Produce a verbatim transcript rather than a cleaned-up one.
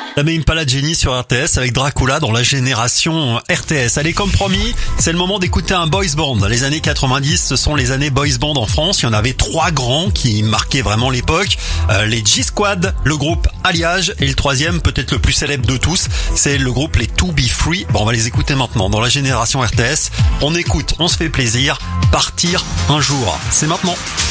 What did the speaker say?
Tame Impala Jenny sur R T S avec Dracula dans la génération R T S. Allez, comme promis, c'est le moment d'écouter un boys band. Les années quatre-vingt-dix, ce sont les années boys band en France. Il y en avait trois grands qui marquaient vraiment l'époque. Euh, les G-Squad, le groupe Alliage et le troisième, peut-être le plus célèbre de tous, c'est le groupe les To Be Free. Bon, on va les écouter maintenant dans la génération R T S. On écoute, on se fait plaisir. Partir un jour. C'est maintenant.